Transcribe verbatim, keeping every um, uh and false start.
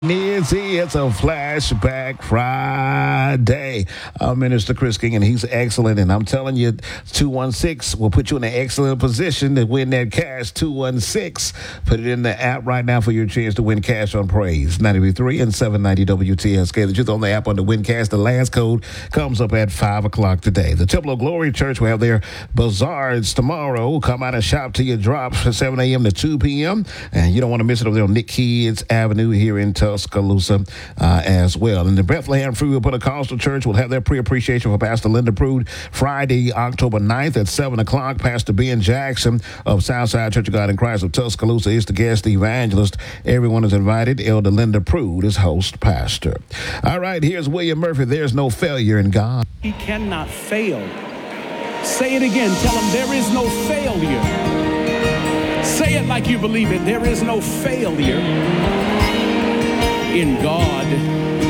Nizzy, it's a flashback Friday. Uh, Minister Chris King, and he's excellent. And I'm telling you, two one six will put you in an excellent position to win that cash. two one six. Put it in the app right now for your chance to win cash on Praise. ninety-three and seven ninety W T S K. The truth on the app on the WinCast. The last code comes up at five o'clock today. The Temple of Glory Church will have their bazaars tomorrow. Come out and shop till you drop from seven a.m. to two p.m. And you don't want to miss it over there on Nick Kids Avenue here in Tuscaloosa uh, as well. And the Bethlehem Free Will Pentecostal Church will have their pre-appreciation for Pastor Linda Prude Friday, October ninth at seven o'clock. Pastor Ben Jackson of Southside Church of God in Christ of Tuscaloosa is the guest evangelist. Everyone is invited. Elder Linda Prude is host pastor. All right, here's William Murphy. There's no failure in God. He cannot fail. Say it again. Tell him there is no failure. Say it like you believe it. There is no failure in God.